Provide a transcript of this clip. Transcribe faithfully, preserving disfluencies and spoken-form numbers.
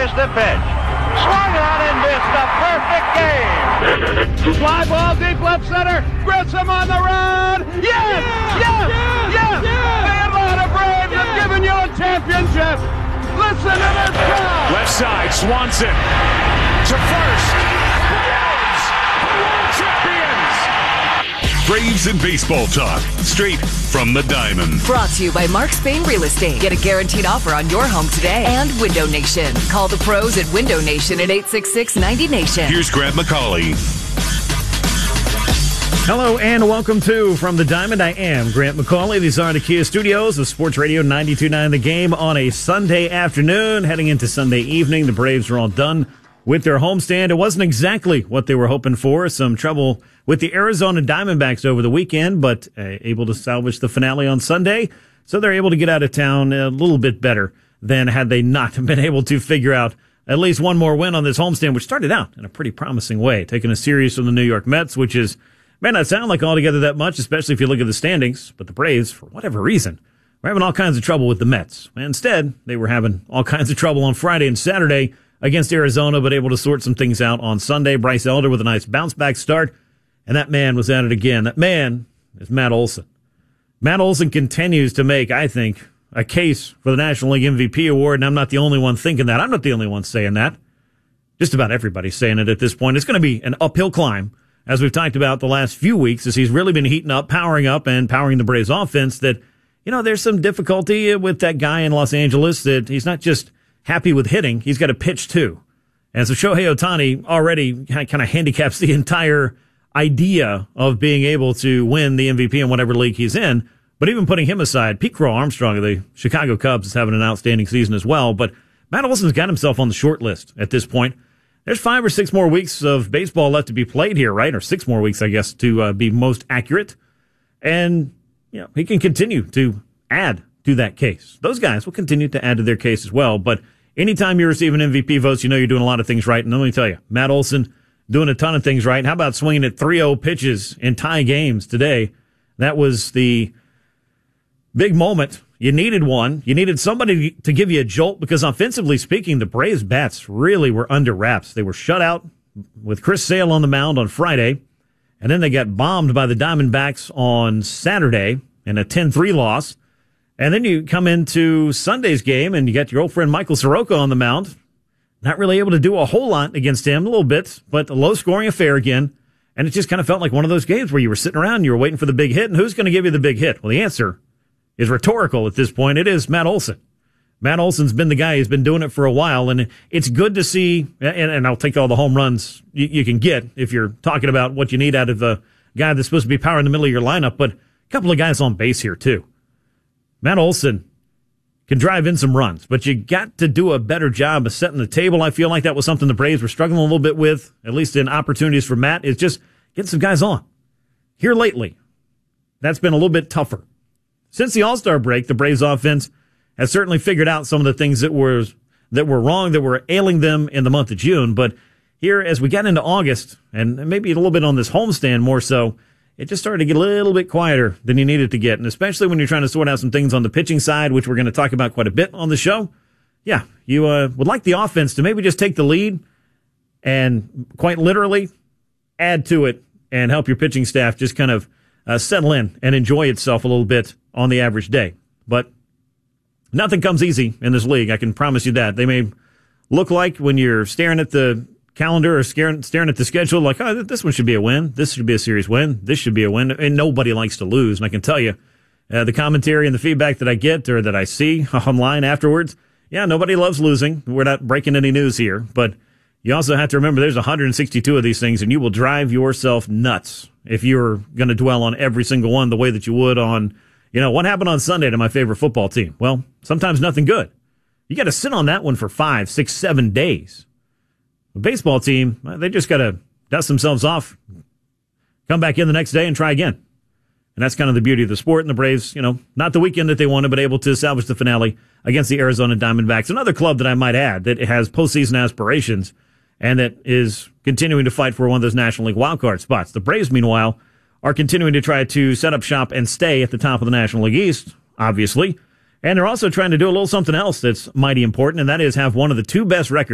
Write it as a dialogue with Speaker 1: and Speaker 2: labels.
Speaker 1: Here's the pitch. Swung on and missed. A perfect game.
Speaker 2: Fly ball deep left center. Grissom on the run. Yes! Yes! Yes! yes! yes! The Atlanta Braves yes! have given you a championship. Listen to this crowd.
Speaker 3: Left side, Swanson to first. Braves are world champions.
Speaker 4: Braves and baseball talk, straight from the diamond.
Speaker 5: Brought to you by Mark Spain Real Estate. Get a guaranteed offer on your home today. And Window Nation. Call the pros at Window Nation at eight six six, ninety nation.
Speaker 4: Here's Grant McCauley.
Speaker 6: Hello and welcome to From the Diamond. I am Grant McCauley. These are the Kia Studios of Sports Radio ninety-two point nine The Game on a Sunday afternoon. Heading into Sunday evening, the Braves are all done with their homestand. It wasn't exactly what they were hoping for. Some trouble with the Arizona Diamondbacks over the weekend, but uh, able to salvage the finale on Sunday. So they're able to get out of town a little bit better than had they not been able to figure out at least one more win on this homestand, which started out in a pretty promising way, taking a series from the New York Mets, which is may not sound like altogether that much, especially if you look at the standings, but the Braves, for whatever reason, were having all kinds of trouble with the Mets. Instead, they were having all kinds of trouble on Friday and Saturday against Arizona, but able to sort some things out on Sunday. Bryce Elder with a nice bounce-back start, and that man was at it again. That man is Matt Olson. Matt Olson continues to make, I think, a case for the National League M V P award, and I'm not the only one thinking that. I'm not the only one saying that. Just about everybody's saying it at this point. It's going to be an uphill climb, as we've talked about the last few weeks, as he's really been heating up, powering up, and powering the Braves offense, that, you know, there's some difficulty with that guy in Los Angeles, that he's not just happy with hitting, he's got to pitch too. And so Shohei Ohtani already kind of handicaps the entire idea of being able to win the M V P in whatever league he's in. But even putting him aside, Pete Crow Armstrong of the Chicago Cubs is having an outstanding season as well. But Matt Olson's got himself on the short list at this point. There's five or six more weeks of baseball left to be played here, right? Or six more weeks, I guess, to uh, be most accurate. And, you know, he can continue to add to that case. Those guys will continue to add to their case as well. But anytime you're receiving M V P votes, you know you're doing a lot of things right. And let me tell you, Matt Olson doing a ton of things right. How about swinging at three oh pitches in tie games today? That was the big moment. You needed one. You needed somebody to give you a jolt, because offensively speaking, the Braves bats really were under wraps. They were shut out with Chris Sale on the mound on Friday, and then they got bombed by the Diamondbacks on Saturday in a ten three loss. And then you come into Sunday's game, and you got your old friend Michael Soroka on the mound. Not really able to do a whole lot against him, a little bit, but a low-scoring affair again. And it just kind of felt like one of those games where you were sitting around and you were waiting for the big hit, and who's going to give you the big hit? Well, the answer is rhetorical at this point. It is Matt Olson. Matt Olson's been the guy who's been doing it for a while, and it's good to see, and, and I'll take all the home runs you, you can get if you're talking about what you need out of a guy that's supposed to be power in the middle of your lineup, but a couple of guys on base here, too. Matt Olson can drive in some runs, but you got to do a better job of setting the table. I feel like that was something the Braves were struggling a little bit with, at least in opportunities for Matt, is just getting some guys on. Here lately, that's been a little bit tougher. Since the All-Star break, the Braves offense has certainly figured out some of the things that were that were wrong, that were ailing them in the month of June. But here, as we got into August, and maybe a little bit on this homestand more so, it just started to get a little bit quieter than you needed to get. And especially when you're trying to sort out some things on the pitching side, which we're going to talk about quite a bit on the show. Yeah, you uh, would like the offense to maybe just take the lead and quite literally add to it and help your pitching staff just kind of uh, settle in and enjoy itself a little bit on the average day. But nothing comes easy in this league, I can promise you that. They may look like, when you're staring at the calendar or staring, staring at the schedule, like, oh, this one should be a win, this should be a series win, this should be a win, and nobody likes to lose. And I can tell you, uh, the commentary and the feedback that I get or that I see online afterwards, yeah, nobody loves losing. We're not breaking any news here, but you also have to remember there's one hundred sixty-two of these things, and you will drive yourself nuts if you're going to dwell on every single one the way that you would on, you know, what happened on Sunday to my favorite football team? Well, sometimes nothing good. You got to sit on that one for five, six, seven days. The baseball team, they just got to dust themselves off, come back in the next day and try again. And that's kind of the beauty of the sport. And the Braves, you know, not the weekend that they wanted, but able to salvage the finale against the Arizona Diamondbacks. Another club that I might add that has postseason aspirations and that is continuing to fight for one of those National League wildcard spots. The Braves, meanwhile, are continuing to try to set up shop and stay at the top of the National League East, obviously. And they're also trying to do a little something else that's mighty important, and that is have one of the two best records